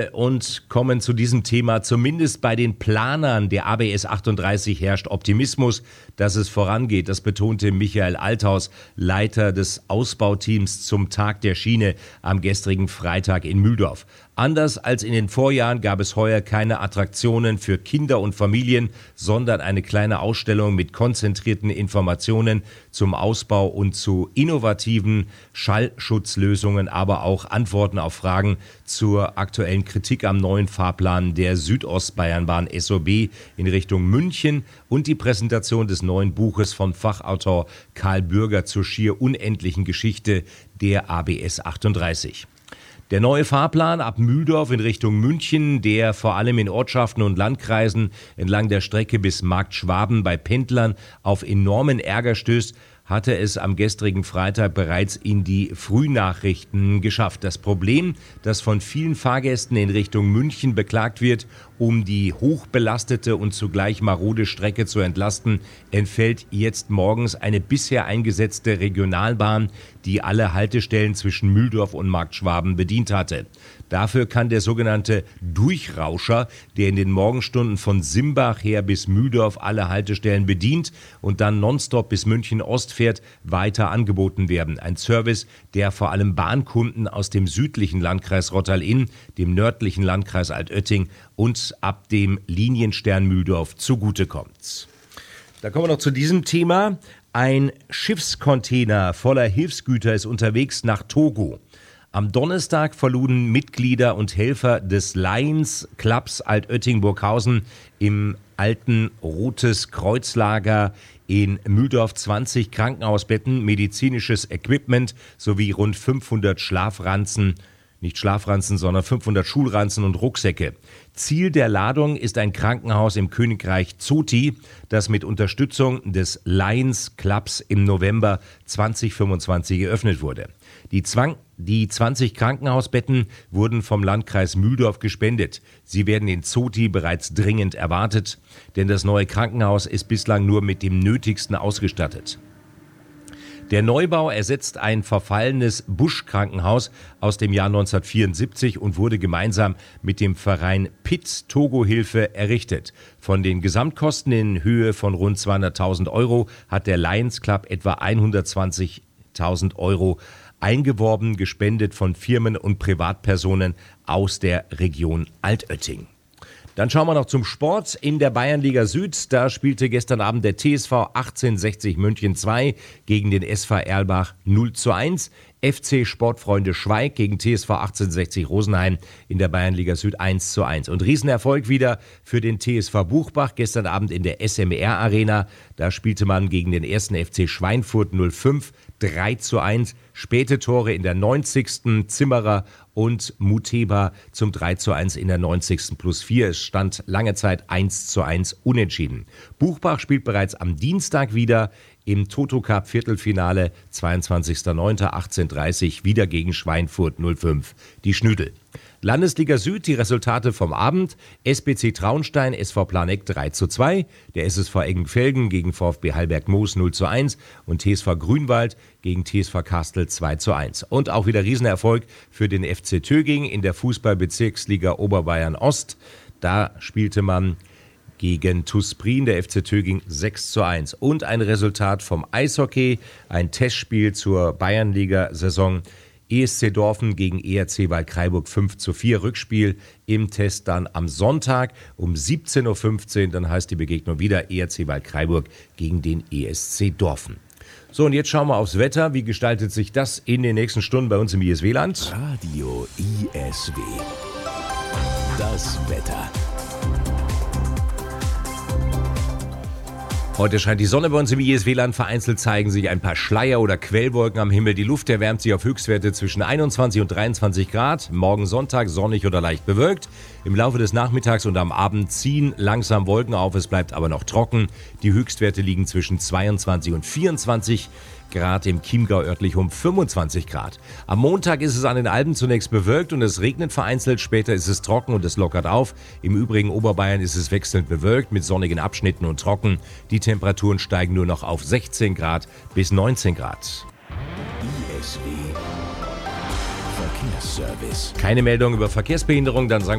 Und kommen zu diesem Thema. Zumindest bei den Planern der ABS 38 herrscht Optimismus, dass es vorangeht. Das betonte Michael Althaus, Leiter des Ausbauteams zum Tag der Schiene am gestrigen Freitag in Mühldorf. Anders als in den Vorjahren gab es heuer keine Attraktionen für Kinder und Familien, sondern eine kleine Ausstellung mit konzentrierten Informationen zum Ausbau und zu innovativen Schallschutzlösungen, aber auch Antworten auf Fragen zur aktuellen Kritik am neuen Fahrplan der Südostbayernbahn SOB in Richtung München und die Präsentation des neuen Buches von Fachautor Karl Bürger zur schier unendlichen Geschichte der ABS 38. Der neue Fahrplan ab Mühldorf in Richtung München, der vor allem in Ortschaften und Landkreisen entlang der Strecke bis Markt Schwaben bei Pendlern auf enormen Ärger stößt, hatte es am gestrigen Freitag bereits in die Frühnachrichten geschafft. Das Problem, das von vielen Fahrgästen in Richtung München beklagt wird, um die hochbelastete und zugleich marode Strecke zu entlasten, entfällt jetzt morgens eine bisher eingesetzte Regionalbahn, die alle Haltestellen zwischen Mühldorf und Markt Schwaben bedient hatte. Dafür kann der sogenannte Durchrauscher, der in den Morgenstunden von Simbach her bis Mühldorf alle Haltestellen bedient und dann nonstop bis München Ost fährt, weiter angeboten werden. Ein Service, der vor allem Bahnkunden aus dem südlichen Landkreis Rottal-Inn, dem nördlichen Landkreis Altötting und ab dem Linienstern Mühldorf zugutekommt. Da kommen wir noch zu diesem Thema. Ein Schiffscontainer voller Hilfsgüter ist unterwegs nach Togo. Am Donnerstag verluden Mitglieder und Helfer des Lions Clubs Altötting-Burghausen im alten Rotes Kreuzlager in Mühldorf 20 Krankenhausbetten, medizinisches Equipment sowie rund 500 nicht Schlafranzen, sondern 500 Schulranzen und Rucksäcke. Ziel der Ladung ist ein Krankenhaus im Königreich Zoti, das mit Unterstützung des Lions Clubs im November 2025 eröffnet wurde. Die 20 Krankenhausbetten wurden vom Landkreis Mühldorf gespendet. Sie werden in Zoti bereits dringend erwartet, denn das neue Krankenhaus ist bislang nur mit dem Nötigsten ausgestattet. Der Neubau ersetzt ein verfallenes Busch-Krankenhaus aus dem Jahr 1974 und wurde gemeinsam mit dem Verein Pitt Togo Hilfe errichtet. Von den Gesamtkosten in Höhe von rund 200.000 Euro hat der Lions Club etwa 120.000 Euro eingeworben, gespendet von Firmen und Privatpersonen aus der Region Altötting. Dann schauen wir noch zum Sport in der Bayernliga Süd. Da spielte gestern Abend der TSV 1860 München 2 gegen den SV Erlbach 0:1. FC Sportfreunde Schweig gegen TSV 1860 Rosenheim in der Bayernliga Süd 1:1. Und Riesenerfolg wieder für den TSV Buchbach gestern Abend in der SMR Arena. Da spielte man gegen den 1. FC Schweinfurt 05 3:1. Späte Tore in der 90. Zimmerer und Muteba zum 3:1 in der 90. +4. Es stand lange Zeit 1:1 unentschieden. Buchbach spielt bereits am Dienstag wieder im Toto Cup Viertelfinale 22.09.18:30 wieder gegen Schweinfurt 05, die Schnüdel. Landesliga Süd, die Resultate vom Abend. SBC Traunstein, SV Planegg 3:2. Der SSV Eggenfelgen gegen VfB Hallberg-Moos 0:1. Und TSV Grünwald gegen TSV Kastel 2:1. Und auch wieder Riesenerfolg für den FC Töging in der Fußball-Bezirksliga Oberbayern Ost. Da spielte man gegen TuS Prien, der FC Töging 6:1. Und ein Resultat vom Eishockey, ein Testspiel zur Bayernliga-Saison. ESC Dorfen gegen ERC Waldkraiburg 5:4. Rückspiel im Test dann am Sonntag um 17:15 Uhr. Dann heißt die Begegnung wieder ERC Waldkraiburg gegen den ESC Dorfen. So, und jetzt schauen wir aufs Wetter. Wie gestaltet sich das in den nächsten Stunden bei uns im ISW-Land? Radio ISW. Das Wetter. Heute scheint die Sonne bei uns im ISW-Land. Vereinzelt zeigen sich ein paar Schleier- oder Quellwolken am Himmel. Die Luft erwärmt sich auf Höchstwerte zwischen 21 und 23 Grad. Morgen Sonntag sonnig oder leicht bewölkt. Im Laufe des Nachmittags und am Abend ziehen langsam Wolken auf. Es bleibt aber noch trocken. Die Höchstwerte liegen zwischen 22 und 24 Grad, im Chiemgau örtlich um 25 Grad. Am Montag ist es an den Alpen zunächst bewölkt und es regnet vereinzelt. Später ist es trocken und es lockert auf. Im übrigen Oberbayern ist es wechselnd bewölkt mit sonnigen Abschnitten und trocken. Die Temperaturen steigen nur noch auf 16 Grad bis 19 Grad. ISW Verkehr. Verkehrsservice. Keine Meldung über Verkehrsbehinderung, dann sagen